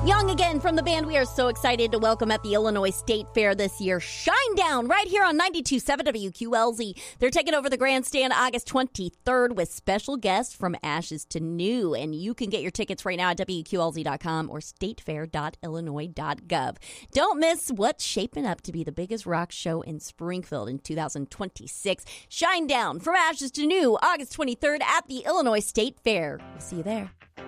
Young again from the band. We are so excited to welcome at the Illinois State Fair this year Shinedown right here on 92.7 WQLZ. They're taking over the grandstand August 23rd with special guests from Ashes to New. And you can get your tickets right now at WQLZ.com or statefair.illinois.gov. Don't miss what's shaping up to be the biggest rock show in Springfield in 2026. Shinedown from Ashes to New, August 23rd at the Illinois State Fair. We'll see you there.